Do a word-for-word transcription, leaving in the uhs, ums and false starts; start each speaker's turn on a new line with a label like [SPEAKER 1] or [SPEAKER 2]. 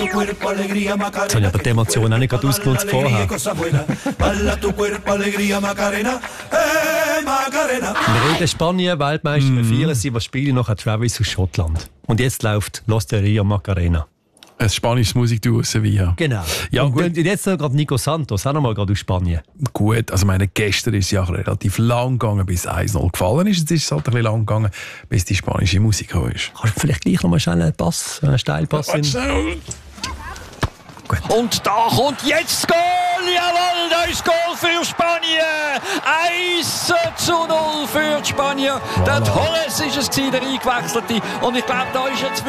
[SPEAKER 1] Jetzt habe ich aber die Emotion auch nicht gerade ausgenutzt vorher. Wir reden Spanien, Weltmeister mm. feiern sie, was spielen noch an Travis aus Schottland. Und jetzt läuft L'Osteria Macarena.
[SPEAKER 2] Ein spanisches Musikduo Sevilla.
[SPEAKER 1] Genau.
[SPEAKER 2] Ja,
[SPEAKER 1] und,
[SPEAKER 2] gut.
[SPEAKER 1] und jetzt noch gerade Nico Santos, auch noch mal gerade aus Spanien.
[SPEAKER 2] Gut, also meine, gestern ist es ja relativ lang gegangen, bis eins null gefallen ist. Jetzt ist es halt ein bisschen lang gegangen, bis die spanische Musik gekommen ist.
[SPEAKER 1] Kannst du vielleicht gleich noch mal schnell einen Pass, einen Steilpass in...
[SPEAKER 3] Und da kommt jetzt Goal! Jawohl, da ist Goal für Spanien! eins zu null für die Spanier. Voilà. Der Torres ist es, der eingewechselte. Und ich glaube, da ist jetzt